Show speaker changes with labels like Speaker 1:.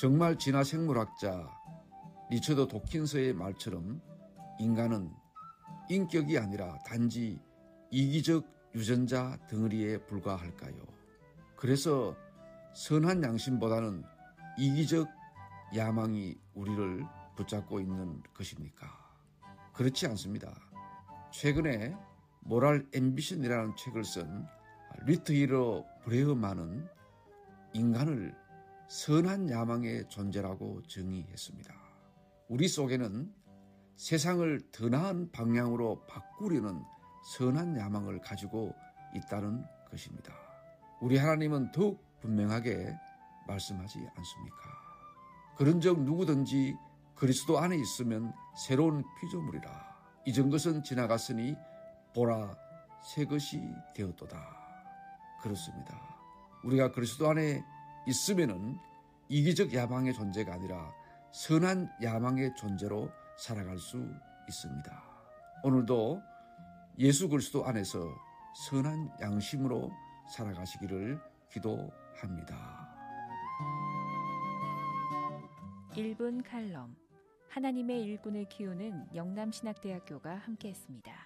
Speaker 1: 정말 진화 생물학자 리처드 도킨스의 말처럼 인간은 인격이 아니라 단지 이기적 유전자 덩어리에 불과할까요? 그래서 선한 양심보다는 이기적 야망이 우리를 붙잡고 있는 것입니까? 그렇지 않습니다. 최근에 모랄 앰비션이라는 책을 쓴 리트히러 브레어만은 인간을 선한 야망의 존재라고 정의했습니다. 우리 속에는 세상을 더 나은 방향으로 바꾸려는 선한 야망을 가지고 있다는 것입니다. 우리 하나님은 더욱 분명하게 말씀하지 않습니까? 그런즉 누구든지 그리스도 안에 있으면 새로운 피조물이라. 이전 것은 지나갔으니 보라 새 것이 되었도다. 그렇습니다. 우리가 그리스도 안에 있으면은 이기적 야망의 존재가 아니라 선한 야망의 존재로 살아갈 수 있습니다. 오늘도 예수 그리스도 안에서 선한 양심으로 살아가시기를 기도합니다.
Speaker 2: 1분 칼럼, 하나님의 일꾼을 키우는 영남신학대학교가 함께했습니다.